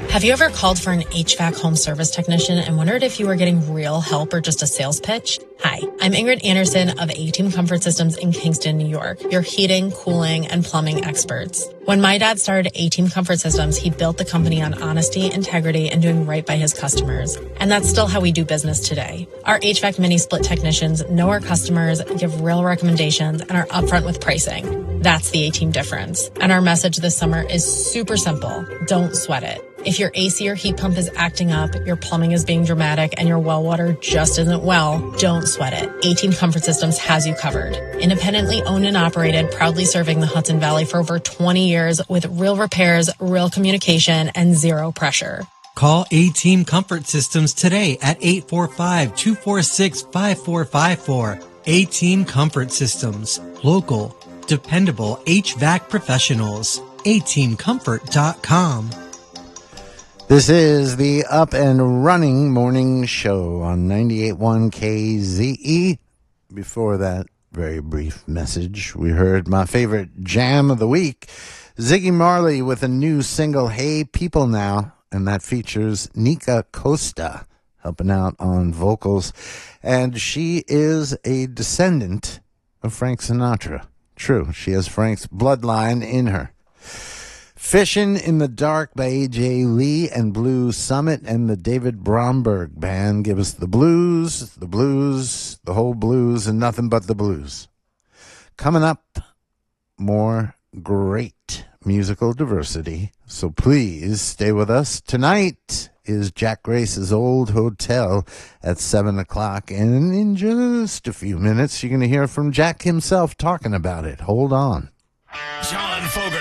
Have you ever called for an HVAC home service technician and wondered if you were getting real help or just a sales pitch? Hi, I'm Ingrid Anderson of A-Team Comfort Systems in Kingston, New York, your heating, cooling, and plumbing experts. When my dad started A-Team Comfort Systems, he built the company on honesty, integrity, and doing right by his customers. And that's still how we do business today. Our HVAC mini-split technicians know our customers, give real recommendations, and are upfront with pricing. That's the A-Team difference. And our message this summer is super simple. Don't sweat it. If your AC or heat pump is acting up, your plumbing is being dramatic, and your well water just isn't well, don't sweat it. A-Team Comfort Systems has you covered. Independently owned and operated, proudly serving the Hudson Valley for over 20 years with real repairs, real communication, and zero pressure. Call A-Team Comfort Systems today at 845-246-5454. A-Team Comfort Systems. Local, dependable HVAC professionals. ateamcomfort.com. This is the Up and Running Morning Show on 98.1 KZE. Before that very brief message, we heard my favorite jam of the week, Ziggy Marley with a new single, Hey People Now, and that features Nika Costa helping out on vocals. And she is a descendant of Frank Sinatra. True, she has Frank's bloodline in her. Fishin' in the Dark by A.J. Lee and Blue Summit and the David Bromberg Band give us the blues, the whole blues, and nothing but the blues. Coming up, more great musical diversity, so please stay with us. Tonight is Jack Grace's Old Hotel at 7 o'clock, and in just a few minutes, you're going to hear from Jack himself talking about it. Hold on. John Fogerty